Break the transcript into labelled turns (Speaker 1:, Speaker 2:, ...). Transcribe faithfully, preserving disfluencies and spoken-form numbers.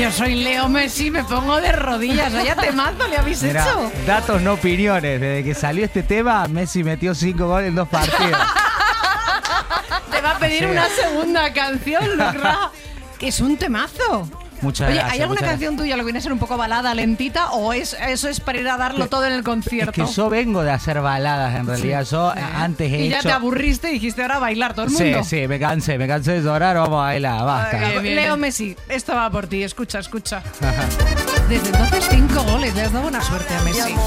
Speaker 1: yo soy Leo Messi, me pongo de rodillas. Vaya temazo le habéis
Speaker 2: Mirá,
Speaker 1: hecho.
Speaker 2: datos no opiniones. Desde que salió este tema, Messi metió cinco goles en dos partidos.
Speaker 1: Te va a pedir
Speaker 2: Sí.
Speaker 1: una segunda canción, Lucra, que es un temazo.
Speaker 2: Muchas
Speaker 1: Oye,
Speaker 2: gracias.
Speaker 1: ¿hay alguna
Speaker 2: muchas
Speaker 1: canción tuya lo que viene a ser un poco balada, lentita, o es eso es para ir a darlo todo en el concierto?
Speaker 2: Es que yo vengo de hacer baladas, en realidad. Yo eh, antes he
Speaker 1: y
Speaker 2: hecho...
Speaker 1: ya te aburriste y dijiste ahora a bailar todo el
Speaker 2: Sí,
Speaker 1: mundo.
Speaker 2: sí, me cansé, me cansé de llorar, vamos a bailar, basta.
Speaker 1: Venga, Leo Messi, esto va por ti, escucha, escucha. Desde entonces cinco goles, le has dado buena suerte a Messi.